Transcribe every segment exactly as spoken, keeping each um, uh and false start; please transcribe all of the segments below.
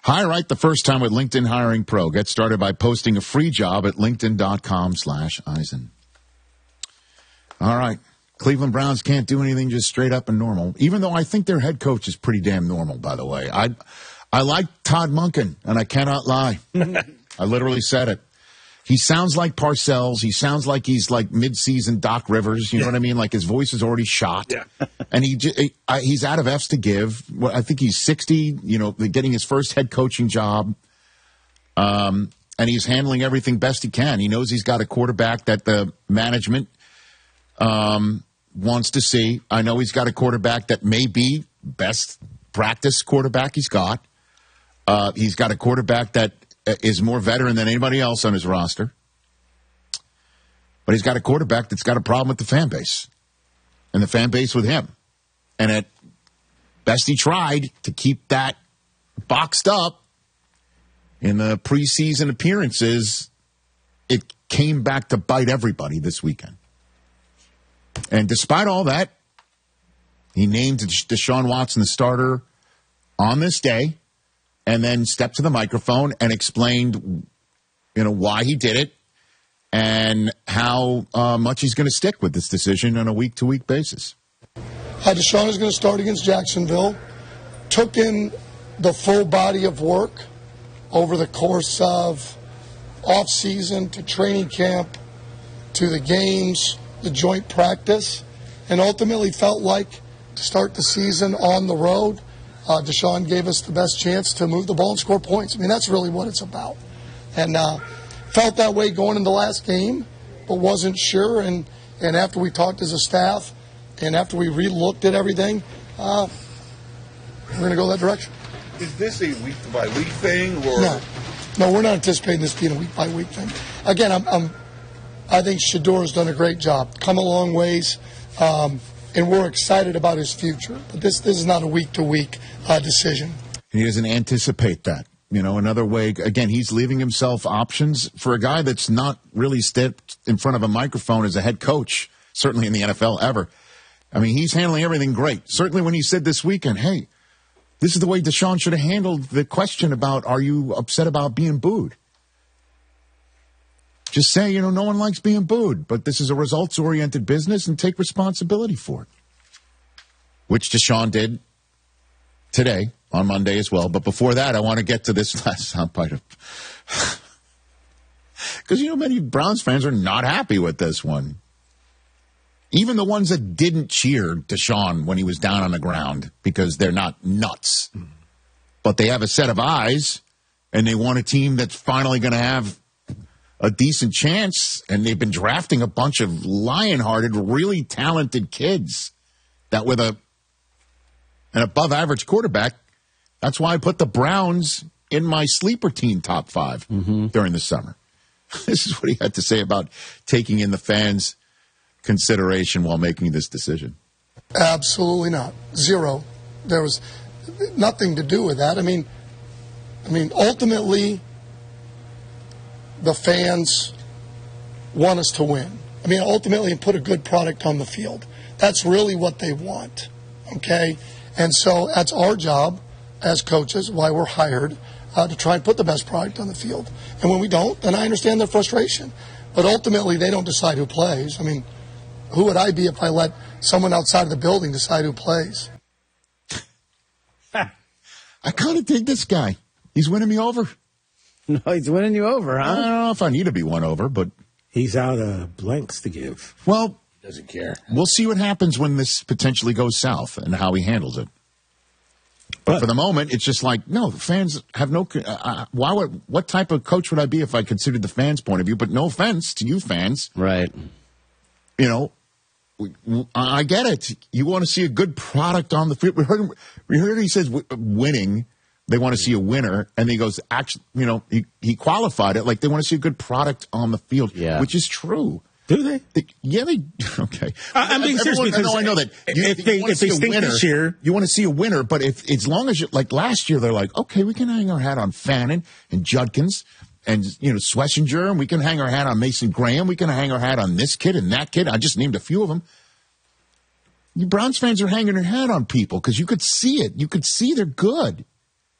Hire right the first time with LinkedIn Hiring Pro. Get started by posting a free job at linkedin.com slash Eisen. All right. Cleveland Browns can't do anything just straight up and normal, even though I think their head coach is pretty damn normal, by the way. I I like Todd Monken, and I cannot lie. I literally said it. He sounds like Parcells. He sounds like he's like mid-season Doc Rivers. You know yeah. what I mean? Like his voice is already shot. Yeah. And he he he's out of F's to give. I think he's sixty, you know, getting his first head coaching job. Um, and he's handling everything best he can. He knows he's got a quarterback that the management um, wants to see. I know he's got a quarterback that may be best practice quarterback he's got. Uh, he's got a quarterback that is more veteran than anybody else on his roster. But he's got a quarterback that's got a problem with the fan base. And the fan base with him. And at best he tried to keep that boxed up in the preseason appearances. It came back to bite everybody this weekend. And despite all that, he named Deshaun Watson the starter on this day. And then stepped to the microphone and explained, you know, why he did it and how uh, much he's going to stick with this decision on a week-to-week basis. Uh, Deshaun is going to start against Jacksonville. Took in the full body of work over the course of off-season to training camp to the games, the joint practice, and ultimately felt like to start the season on the road, Uh, Deshaun gave us the best chance to move the ball and score points. I mean, that's really what it's about. And uh, felt that way going into the last game, but wasn't sure. And, and after we talked as a staff and after we re-looked at everything, uh, we're going to go that direction. Is this a week-by-week thing? Or No. No, we're not anticipating this being a week-by-week thing. Again, I'm, I'm, I think Shedeur has done a great job. Come a long ways. Um, And we're excited about his future. But this this is not a week-to-week uh, decision. He doesn't anticipate that. You know, another way, again, he's leaving himself options for a guy that's not really stepped in front of a microphone as a head coach, certainly in the N F L ever. I mean, he's handling everything great. Certainly when he said this weekend, hey, this is the way Deshaun should have handled the question about, are you upset about being booed? Just say, you know, no one likes being booed, but this is a results-oriented business and take responsibility for it. Which Deshaun did today on Monday as well. But before that, I want to get to this last soundbite. Because, you know, many Browns fans are not happy with this one. Even the ones that didn't cheer Deshaun when he was down on the ground because they're not nuts. But they have a set of eyes, and they want a team that's finally going to have a decent chance, and they've been drafting a bunch of lion-hearted, really talented kids that with a an above-average quarterback, that's why I put the Browns in my sleeper team top five mm-hmm. during the summer. This is what he had to say about taking in the fans' consideration while making this decision. Absolutely not. Zero. There was nothing to do with that. I mean, I mean, ultimately, the fans want us to win. I mean, ultimately, put a good product on the field. That's really what they want, okay? And so that's our job as coaches, why we're hired, uh, to try and put the best product on the field. And when we don't, then I understand their frustration. But ultimately, they don't decide who plays. I mean, who would I be if I let someone outside of the building decide who plays? I kind of dig this guy. He's winning me over. No, he's winning you over, huh? I don't know if I need to be won over, but he's out of blanks to give. Well, he doesn't care. We'll see what happens when this potentially goes south and how he handles it. But, but for the moment, it's just like, no, fans have no. Uh, why would? What type of coach would I be if I considered the fans' point of view? But no offense to you, fans. Right. You know, I get it. You want to see a good product on the field. We heard, we heard he says winning. They want to see a winner, and he goes, actually, you know, he, he qualified it like they want to see a good product on the field, yeah. which is true. Do they? they yeah, they. Okay. I'm being serious because I know, I know that. You, if they, if they stink winner, this year, you want to see a winner. But if as long as you like last year, they're like, okay, we can hang our hat on Fannin and Judkins and you know Schlesinger, and we can hang our hat on Mason Graham. We can hang our hat on this kid and that kid. I just named a few of them. You Browns fans are hanging their hat on people because you could see it. You could see they're good.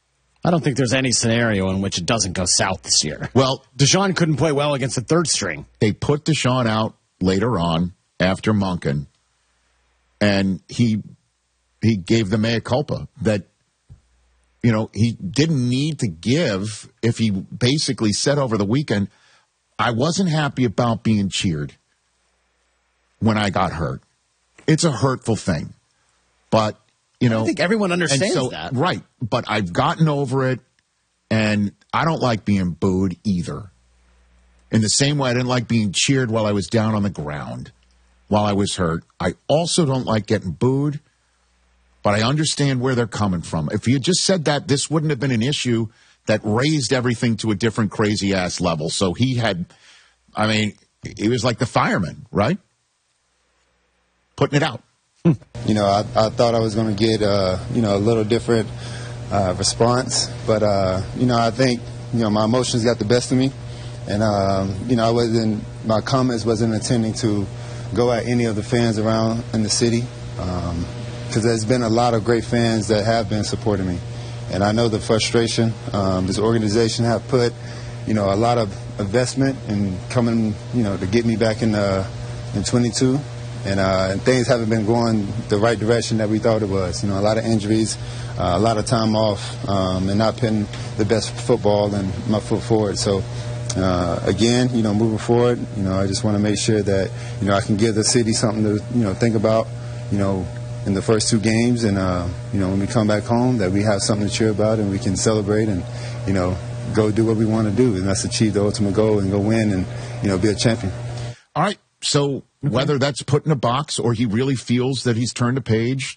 I don't think there's any scenario in which it doesn't go south this year. Well, Deshaun couldn't play well against the third string. They put Deshaun out later on after Monken, and he he gave the mea culpa that, you know, he didn't need to give if he basically said over the weekend, I wasn't happy about being cheered when I got hurt. It's a hurtful thing. But, you know. I think everyone understands so, that. Right. But I've gotten over it, and I don't like being booed either. In the same way I didn't like being cheered while I was down on the ground, while I was hurt. I also don't like getting booed, but I understand where they're coming from. If you had just said that, this wouldn't have been an issue that raised everything to a different crazy-ass level. So he had, I mean, he was like the fireman, right? Putting it out. You know, I, I thought I was going to get, uh, you know, a little different uh, response. But, uh, you know, I think, you know, my emotions got the best of me. And, um, you know, I wasn't, my comments wasn't intending to go at any of the fans around in the city. Um, because there's been a lot of great fans that have been supporting me. And I know the frustration um, this organization have put, you know, a lot of investment in coming, you know, to get me back in uh, in twenty-two. And, uh, and things haven't been going the right direction that we thought it was. You know, a lot of injuries, uh, a lot of time off, um, and not putting the best football and my foot forward. So, uh, again, you know, moving forward, you know, I just want to make sure that, you know, I can give the city something to, you know, think about, you know, in the first two games. And, uh, you know, when we come back home, that we have something to cheer about and we can celebrate and, you know, go do what we want to do. And that's achieve the ultimate goal and go win and, you know, be a champion. All right. So whether that's put in a box or he really feels that he's turned a page,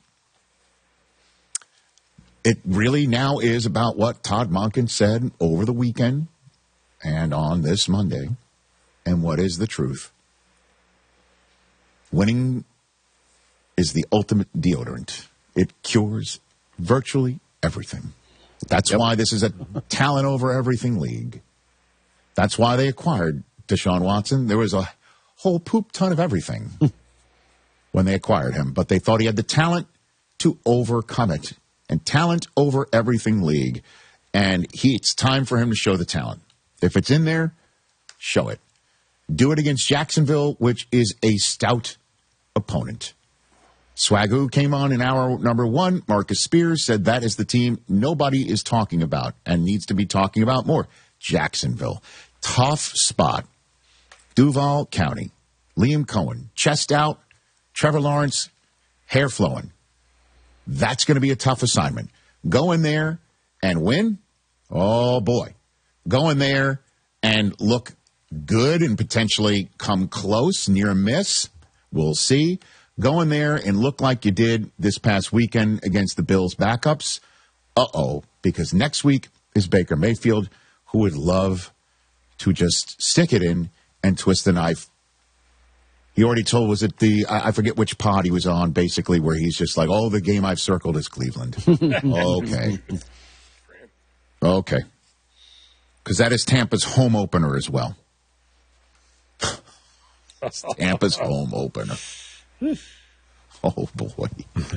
it really now is about what Todd Monken said over the weekend and on this Monday. And what is the truth? Winning is the ultimate deodorant. It cures virtually everything. That's yep. why this is a talent over everything league. That's why they acquired Deshaun Watson. There was a whole poop ton of everything when they acquired him, but they thought he had the talent to overcome it. And talent over everything league. And he, it's time for him to show the talent. If it's in there, show it. Do it against Jacksonville, which is a stout opponent. Swagoo came on in hour number one. Marcus Spears said that is the team nobody is talking about and needs to be talking about more. Jacksonville. Tough spot. Duval County. Liam Cohen. Chest out. Trevor Lawrence. Hair flowing. That's going to be a tough assignment. Go in there and win. Oh, boy. Go in there and look good and potentially come close, near a miss. We'll see. Go in there and look like you did this past weekend against the Bills' backups. Uh-oh, because next week is Baker Mayfield, who would love to just stick it in and twist the knife. He already told, was it the, I forget which pod he was on, basically, where he's just like, oh, the game I've circled is Cleveland. Okay. Okay. Because that is Tampa's home opener as well. Tampa's home opener. Oh, boy.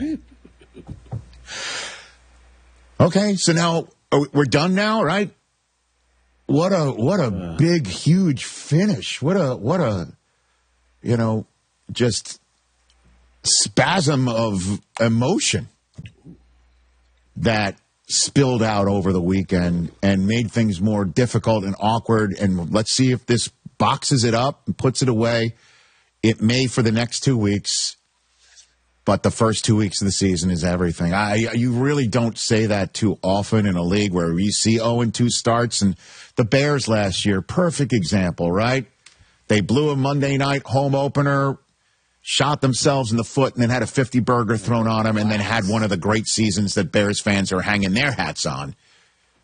Okay, so now we're done now, right? What a what a big, huge finish. What a what a you know, just spasm of emotion that spilled out over the weekend and made things more difficult and awkward. And let's see if this boxes it up and puts it away. It may for the next two weeks, but the first two weeks of the season is everything. I You really don't say that too often in a league where you see oh and two starts. And the Bears last year, perfect example, right? They blew a Monday night home opener, shot themselves in the foot, and then had a fifty-burger thrown on them, and then had one of the great seasons that Bears fans are hanging their hats on